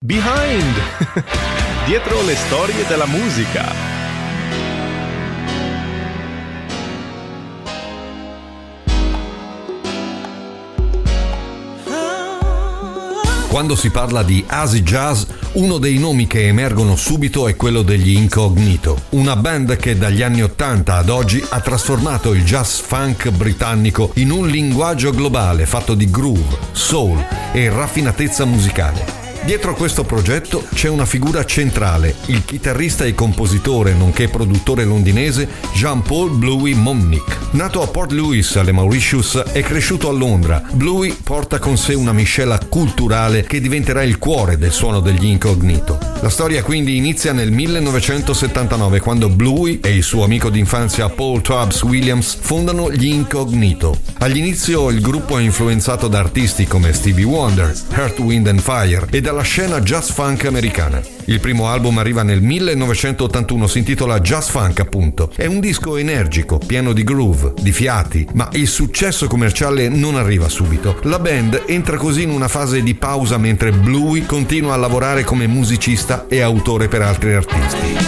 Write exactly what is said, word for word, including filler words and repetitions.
Behind! Dietro le storie della musica. Quando si parla di acid jazz, uno dei nomi che emergono subito è quello degli Incognito, una band che dagli anni ottanta ad oggi ha trasformato il jazz funk britannico in un linguaggio globale fatto di groove, soul e raffinatezza musicale. Dietro questo progetto c'è una figura centrale, il chitarrista e compositore nonché produttore londinese Jean-Paul Bluey Momnick. Nato a Port Louis alle Mauritius, è cresciuto a Londra. Bluey porta con sé una miscela culturale che diventerà il cuore del suono degli Incognito. La storia quindi inizia nel millenovecentosettantanove, quando Bluey e il suo amico d'infanzia Paul Tubbs Williams fondano gli Incognito. All'inizio il gruppo è influenzato da artisti come Stevie Wonder, Earth, Wind and Fire e dalla scena jazz funk americana. Il primo album arriva nel millenovecentottantuno, si intitola Jazz Funk appunto. È un disco energico, pieno di groove, di fiati, ma il successo commerciale non arriva subito. La band entra così in una fase di pausa mentre Bluey continua a lavorare come musicista e autore per altri artisti.